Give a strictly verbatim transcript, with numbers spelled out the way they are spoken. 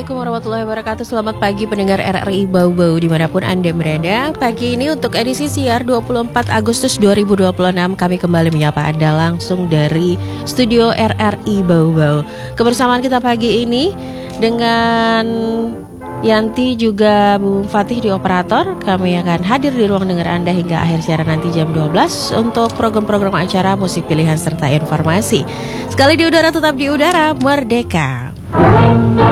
Assalamualaikum warahmatullahi wabarakatuh. Selamat pagi pendengar R R I Bau-Bau dimanapun Anda berada. Pagi ini untuk edisi siar dua puluh empat Agustus dua ribu dua puluh enam, kami kembali menyapa Anda langsung dari studio R R I Bau-Bau. Kebersamaan kita pagi ini dengan Yanti juga Bung Fatih di operator. Kami akan hadir di ruang dengar Anda hingga akhir siaran nanti jam dua belas untuk program-program acara, musik pilihan serta informasi. Sekali di udara tetap di udara, merdeka.